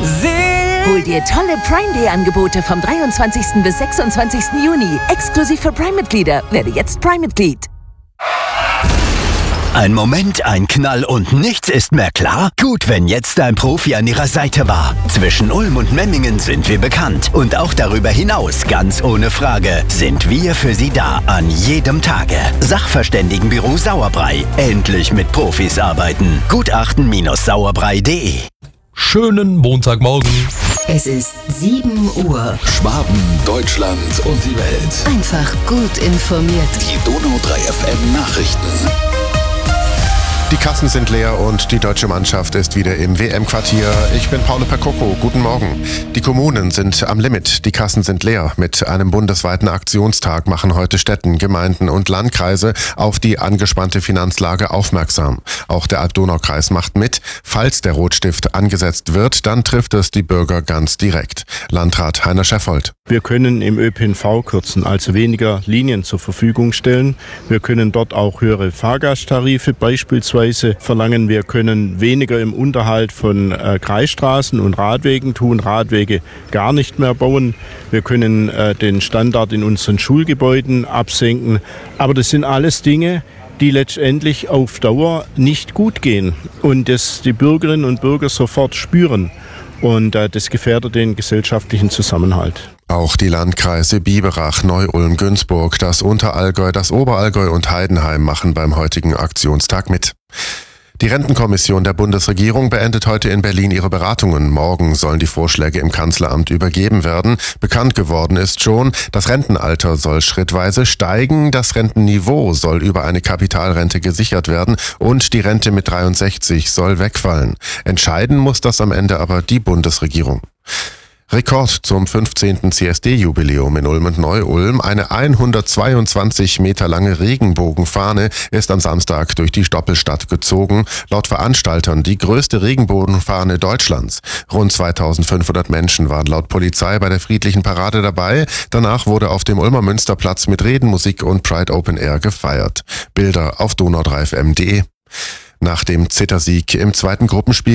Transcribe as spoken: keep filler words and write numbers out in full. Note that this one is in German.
Hol dir tolle Prime Day Angebote vom dreiundzwanzigsten bis sechsundzwanzigsten Juni. Exklusiv für Prime-Mitglieder. Werde jetzt Prime-Mitglied. Ein Moment, ein Knall und nichts ist mehr klar? Gut, wenn jetzt ein Profi an Ihrer Seite war. Zwischen Ulm und Memmingen sind wir bekannt. Und auch darüber hinaus, ganz ohne Frage, sind wir für Sie da an jedem Tage. Sachverständigenbüro Sauerbrei. Endlich mit Profis arbeiten. Gutachten Sauerbrei punkt de. Schönen Montagmorgen. Es ist sieben Uhr. Schwaben, Deutschland und die Welt. Einfach gut informiert. Die Donau drei F M Nachrichten. Die Kassen sind leer und die deutsche Mannschaft ist wieder im W M-Quartier. Ich bin Paolo Percoco. Guten Morgen. Die Kommunen sind am Limit. Die Kassen sind leer. Mit einem bundesweiten Aktionstag machen heute Städten, Gemeinden und Landkreise auf die angespannte Finanzlage aufmerksam. Auch der Alb-Donau-Kreis macht mit. Falls der Rotstift angesetzt wird, dann trifft es die Bürger ganz direkt. Landrat Heiner Scheffold. Wir können im Ö P N V kürzen, also weniger Linien zur Verfügung stellen. Wir können dort auch höhere Fahrgasttarife beispielsweise verlangen. Wir können weniger im Unterhalt von äh, Kreisstraßen und Radwegen tun, Radwege gar nicht mehr bauen. Wir können äh, den Standard in unseren Schulgebäuden absenken. Aber das sind alles Dinge, die letztendlich auf Dauer nicht gut gehen und das die Bürgerinnen und Bürger sofort spüren. Und äh, das gefährdet den gesellschaftlichen Zusammenhalt. Auch die Landkreise Biberach, Neu-Ulm, Günzburg, das Unterallgäu, das Oberallgäu und Heidenheim machen beim heutigen Aktionstag mit. Die Rentenkommission der Bundesregierung beendet heute in Berlin ihre Beratungen. Morgen sollen die Vorschläge im Kanzleramt übergeben werden. Bekannt geworden ist schon, das Rentenalter soll schrittweise steigen, das Rentenniveau soll über eine Kapitalrente gesichert werden und die Rente mit dreiundsechzig soll wegfallen. Entscheiden muss das am Ende aber die Bundesregierung. Rekord zum fünfzehnten C S D-Jubiläum in Ulm und Neu-Ulm. Eine hundertzweiundzwanzig Meter lange Regenbogenfahne ist am Samstag durch die Stoppelstadt gezogen. Laut Veranstaltern die größte Regenbogenfahne Deutschlands. Rund zweitausendfünfhundert Menschen waren laut Polizei bei der friedlichen Parade dabei. Danach wurde auf dem Ulmer Münsterplatz mit Reden, Musik und Pride Open Air gefeiert. Bilder auf donau drei f m punkt de. Nach dem Zittersieg im zweiten Gruppenspiel